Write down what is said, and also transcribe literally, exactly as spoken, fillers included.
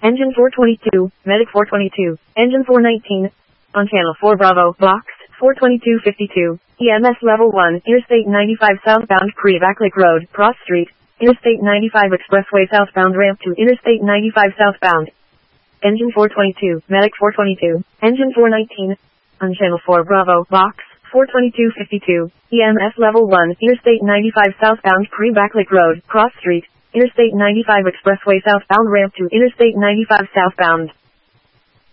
Engine four twenty-two, Medic four twenty-two, Engine four nineteen, on Channel four Bravo, Box four twenty-two fifty-two, E M S Level one, Interstate ninety-five southbound Pre-Vac Lake Road, Cross Street, Interstate ninety-five Expressway southbound ramp to Interstate ninety-five southbound. Engine four twenty-two, Medic four twenty-two, Engine four nineteen, on Channel four Bravo, Box four twenty-two fifty-two, E M S Level one, Interstate ninety-five southbound Pre-Vac Lake Road, Cross Street, Interstate ninety-five Expressway southbound ramp to Interstate ninety-five southbound.